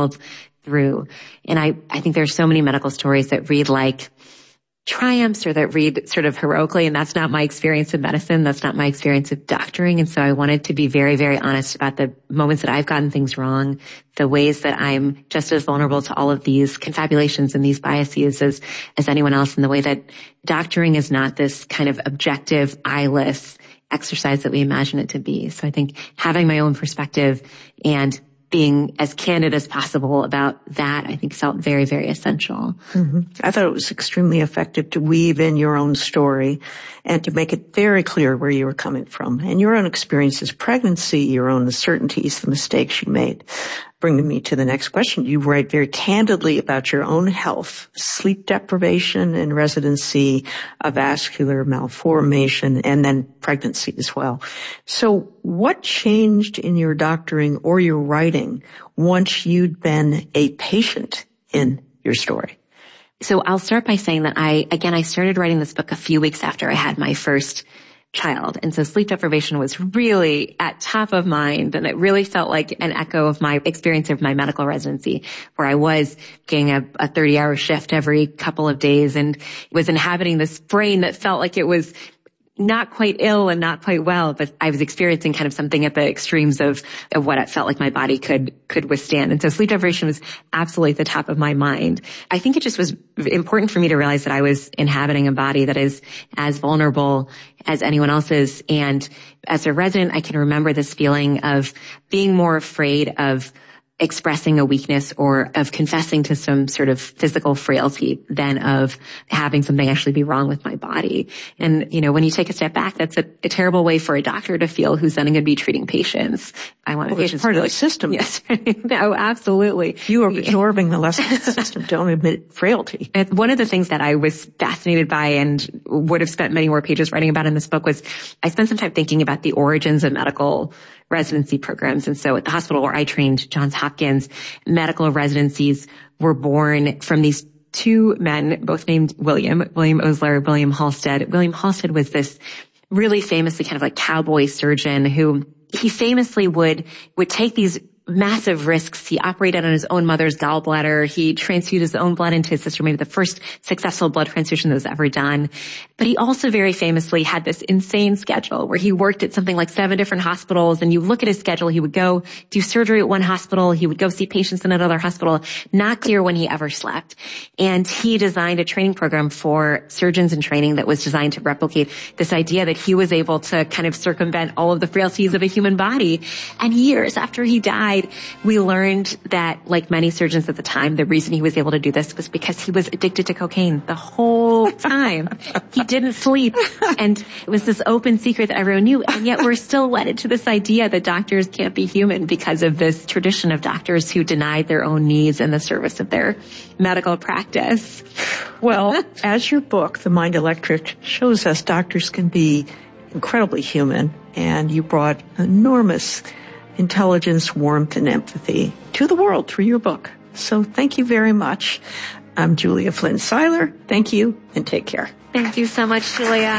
channeled through. And I think there's so many medical stories that read like triumphs or that read sort of heroically, and that's not my experience with medicine. That's not my experience with doctoring. And so I wanted to be very, very honest about the moments that I've gotten things wrong, the ways that I'm just as vulnerable to all of these confabulations and these biases as anyone else, and the way that doctoring is not this kind of objective, eyeless exercise that we imagine it to be. So I think having my own perspective and being as candid as possible about that, I think felt very, very essential. Mm-hmm. I thought it was extremely effective to weave in your own story and to make it very clear where you were coming from and your own experiences, pregnancy, your own uncertainties, the mistakes you made. Bringing me to the next question. You write very candidly about your own health, sleep deprivation in residency, a vascular malformation, and then pregnancy as well. So what changed in your doctoring or your writing once you'd been a patient in your story? So I'll start by saying that I started writing this book a few weeks after I had my first child. And so sleep deprivation was really at top of mind, and it really felt like an echo of my experience of my medical residency, where I was getting a 30-hour shift every couple of days and was inhabiting this brain that felt like it was not quite ill and not quite well, but I was experiencing kind of something at the extremes of what it felt like my body could withstand. And so sleep deprivation was absolutely at the top of my mind. I think it just was important for me to realize that I was inhabiting a body that is as vulnerable as anyone else's. And as a resident, I can remember this feeling of being more afraid of expressing a weakness or of confessing to some sort of physical frailty than of having something actually be wrong with my body. And, when you take a step back, that's a terrible way for a doctor to feel who's then going to be treating patients. I want patients part of the system. Yes. No, absolutely. You are absorbing the lesson of the system. Don't admit frailty. And one of the things that I was fascinated by and would have spent many more pages writing about in this book was I spent some time thinking about the origins of medical residency programs. And so at the hospital where I trained, Johns Hopkins, medical residencies were born from these two men, both named William Osler, William Halsted. William Halsted was this really famously kind of like cowboy surgeon who he famously would take these massive risks. He operated on his own mother's gallbladder. He transfused his own blood into his sister, maybe the first successful blood transfusion that was ever done. But he also very famously had this insane schedule where he worked at something like 7 different hospitals. And you look at his schedule, he would go do surgery at one hospital. He would go see patients in another hospital, not clear when he ever slept. And he designed a training program for surgeons in training that was designed to replicate this idea that he was able to kind of circumvent all of the frailties of a human body. And years after he died, we learned that, like many surgeons at the time, the reason he was able to do this was because he was addicted to cocaine the whole time. He didn't sleep. And it was this open secret that everyone knew. And yet we're still wedded to this idea that doctors can't be human because of this tradition of doctors who denied their own needs in the service of their medical practice. Well, as your book, The Mind Electric, shows us, doctors can be incredibly human. And you brought enormous intelligence, warmth, and empathy to the world through your book. So thank you very much. I'm Julia Flynn Seiler. Thank you and take care. Thank you so much, Julia.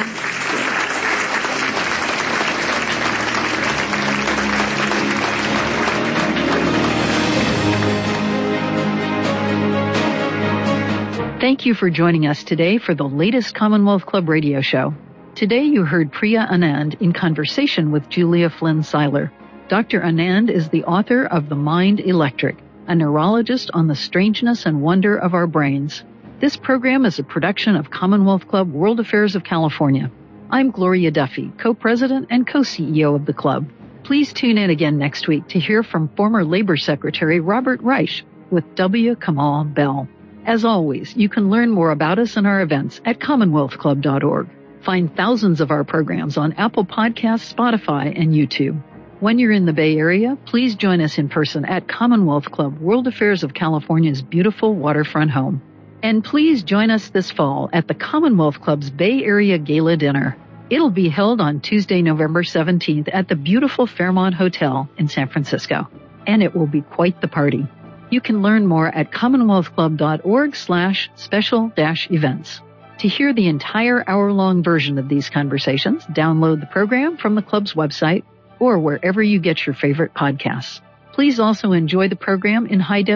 Thank you for joining us today for the latest Commonwealth Club radio show. Today you heard Priya Anand in conversation with Julia Flynn Seiler. Dr. Anand is the author of The Mind Electric, a neurologist on the strangeness and wonder of our brains. This program is a production of Commonwealth Club World Affairs of California. I'm Gloria Duffy, co-president and co-CEO of the club. Please tune in again next week to hear from former Labor Secretary Robert Reich with W. Kamau Bell. As always, you can learn more about us and our events at commonwealthclub.org. Find thousands of our programs on Apple Podcasts, Spotify, and YouTube. When you're in the Bay Area, please join us in person at Commonwealth Club, World Affairs of California's beautiful waterfront home. And please join us this fall at the Commonwealth Club's Bay Area Gala Dinner. It'll be held on Tuesday, November 17th at the beautiful Fairmont Hotel in San Francisco. And it will be quite the party. You can learn more at commonwealthclub.org/special-events. To hear the entire hour-long version of these conversations, download the program from the club's website or wherever you get your favorite podcasts. Please also enjoy the program in high definition